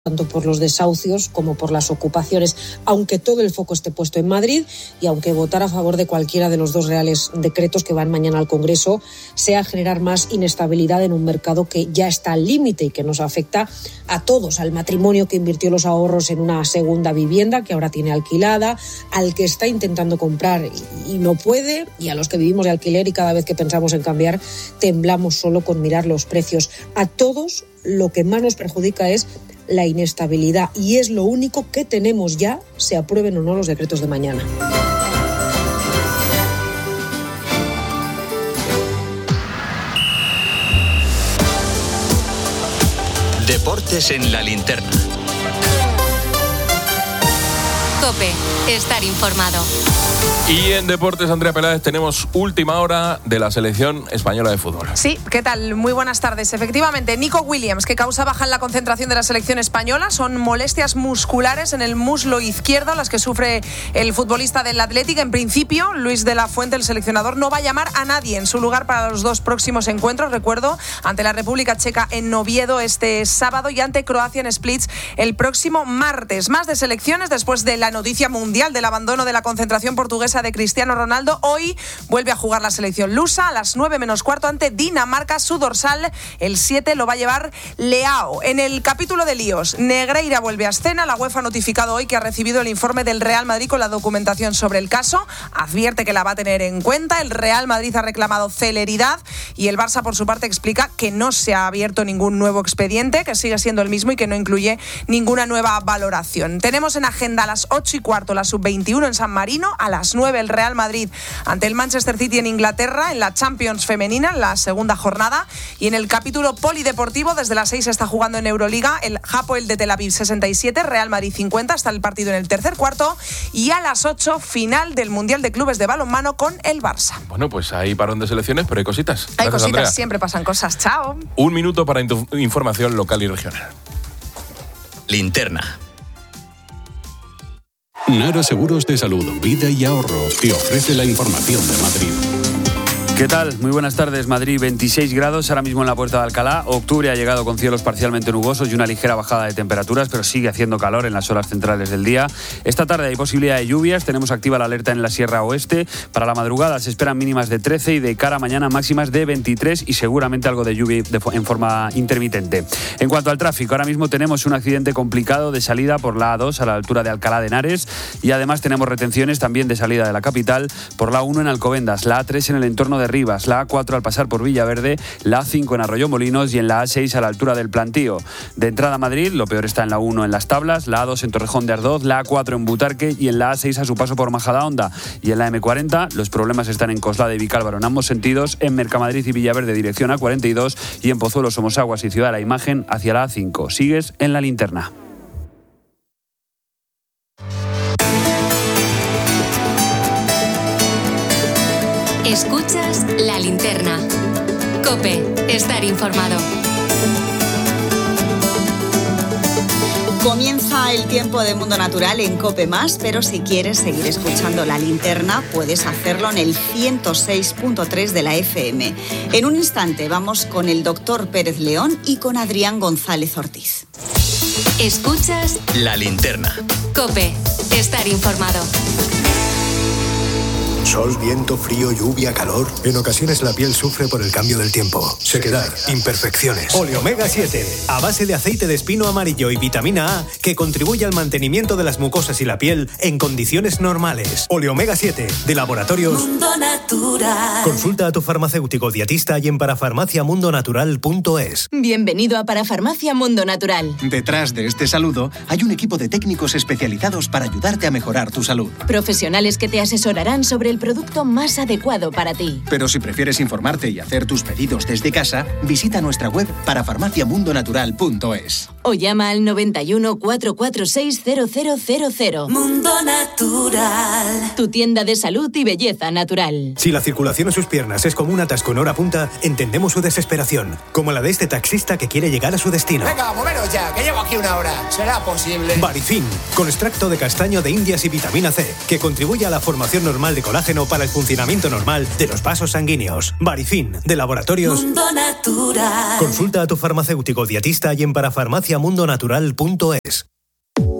tanto por los desahucios como por las ocupaciones, aunque todo el foco esté puesto en Madrid y aunque votar a favor de cualquiera de los dos reales decretos que van mañana al Congreso sea generar más inestabilidad en un mercado que ya está al límite y que nos afecta a todos, al matrimonio que invirtió los ahorros en una segunda vivienda que ahora tiene alquilada, al que está intentando comprar y no puede, y a los que vivimos de alquiler y cada vez que pensamos en cambiar temblamos solo con mirar los precios. A todos lo que más nos perjudica es la inestabilidad y es lo único que tenemos ya, se aprueben o no los decretos de mañana. Deportes en la linterna. COPE, estar informado. Y en Deportes, Andrea Peláez, tenemos última hora de la selección española de fútbol. Sí, ¿qué tal? Muy buenas tardes. Efectivamente, Nico Williams, que causa baja en la concentración de la selección española, son molestias musculares en el muslo izquierdo, las que sufre el futbolista del Atlético. En principio, Luis de la Fuente, el seleccionador, no va a llamar a nadie en su lugar para los dos próximos encuentros, recuerdo, ante la República Checa en Oviedo este sábado y ante Croacia en Split el próximo martes. Más de selecciones después de la noticia mundial del abandono de la concentración portuguesa de Cristiano Ronaldo. Hoy vuelve a jugar la selección lusa a las 9 menos cuarto ante Dinamarca. Su dorsal, el 7, lo va a llevar Leao. En el capítulo de líos, Negreira vuelve a escena. La UEFA ha notificado hoy que ha recibido el informe del Real Madrid con la documentación sobre el caso. Advierte que la va a tener en cuenta. El Real Madrid ha reclamado celeridad y el Barça, por su parte, explica que no se ha abierto ningún nuevo expediente, que sigue siendo el mismo y que no incluye ninguna nueva valoración. Tenemos en agenda a las 8 y cuarto la sub-21 en San Marino, a las 9 el Real Madrid ante el Manchester City en Inglaterra en la Champions femenina en la segunda jornada, y en el capítulo polideportivo desde las 6 está jugando en Euroliga el Hapoel de Tel Aviv 67, Real Madrid 50, está el partido en el tercer cuarto, y a las 8 final del Mundial de Clubes de Balonmano con el Barça. Bueno, pues hay parón de selecciones, pero hay cositas. Hay Gracias, cositas, Andrea. siempre pasan cosas. Chao. Un minuto para información local y regional. Linterna. Nara Seguros de Salud, Vida y Ahorro te ofrece la información de Madrid. ¿Qué tal? Muy buenas tardes. Madrid, 26 grados ahora mismo en la Puerta de Alcalá. Octubre ha llegado con cielos parcialmente nubosos y una ligera bajada de temperaturas, pero sigue haciendo calor en las horas centrales del día. Esta tarde hay posibilidad de lluvias. Tenemos activa la alerta en la Sierra Oeste. Para la madrugada se esperan mínimas de 13 y de cara a mañana máximas de 23 y seguramente algo de lluvia en forma intermitente. En cuanto al tráfico, ahora mismo tenemos un accidente complicado de salida por la A2 a la altura de Alcalá de Henares y además tenemos retenciones también de salida de la capital por la A1 en Alcobendas, la A3 en el entorno de Rivas, la A4 al pasar por Villaverde, la A5 en Arroyomolinos y en la A6 a la altura del Plantío. De entrada a Madrid, lo peor está en la 1 en Las Tablas, la A2 en Torrejón de Ardoz, la A4 en Butarque y en la A6 a su paso por Majadahonda. Y en la M40 los problemas están en Coslada y Vicálvaro en ambos sentidos, en Mercamadrid y Villaverde dirección A42 y en Pozuelo, Somosaguas y Ciudad de la Imagen hacia la A5. Sigues en la linterna. Escuchas la linterna. COPE, estar informado. Comienza el tiempo de Mundo Natural en COPE+, pero si quieres seguir escuchando la linterna, puedes hacerlo en el 106.3 de la FM. En un instante vamos con el doctor Pérez León y con Adrián González Ortiz. Escuchas la linterna. COPE, estar informado. Sol, viento, frío, lluvia, calor. En ocasiones la piel sufre por el cambio del tiempo. Sequedad, imperfecciones. Oleomega 7, a base de aceite de espino amarillo y vitamina A, que contribuye al mantenimiento de las mucosas y la piel en condiciones normales. Oleomega 7, de Laboratorios Mundo Natural. Consulta a tu farmacéutico dietista y en parafarmaciamundonatural.es. Bienvenido a Parafarmacia Mundo Natural. Detrás de este saludo hay un equipo de técnicos especializados para ayudarte a mejorar tu salud. Profesionales que te asesorarán sobre el producto más adecuado para ti. Pero si prefieres informarte y hacer tus pedidos desde casa, visita nuestra web parafarmaciamundonatural.es. O llama al 91 446 0000. Mundo Natural. Tu tienda de salud y belleza natural. Si la circulación en sus piernas es como un atasco en hora punta, entendemos su desesperación, como la de este taxista que quiere llegar a su destino. Venga, moveros ya, que llevo aquí una hora. ¿Será posible? Barifin, con extracto de castaño de indias y vitamina C, que contribuye a la formación normal de colágeno para el funcionamiento normal de los vasos sanguíneos. Barifin, de Laboratorios Mundo Natural. Consulta a tu farmacéutico dietista y en parafarmacia farmaciamundonatural.es.